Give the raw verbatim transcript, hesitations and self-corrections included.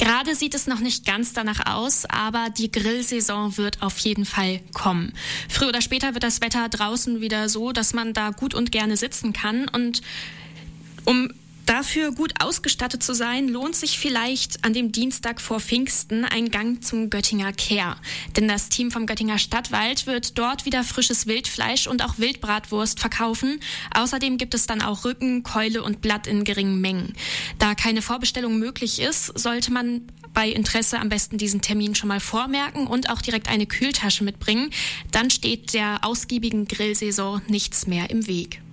Gerade sieht es noch nicht ganz danach aus, aber die Grillsaison wird auf jeden Fall kommen. Früher oder später wird das Wetter draußen wieder so, dass man da gut und gerne sitzen kann. Und um dafür gut ausgestattet zu sein, lohnt sich vielleicht an dem Dienstag vor Pfingsten ein Gang zum Göttinger Kehr. Denn das Team vom Göttinger Stadtwald wird dort wieder frisches Wildfleisch und auch Wildbratwurst verkaufen. Außerdem gibt es dann auch Rücken, Keule und Blatt in geringen Mengen. Da keine Vorbestellung möglich ist, sollte man bei Interesse am besten diesen Termin schon mal vormerken und auch direkt eine Kühltasche mitbringen. Dann steht der ausgiebigen Grillsaison nichts mehr im Weg.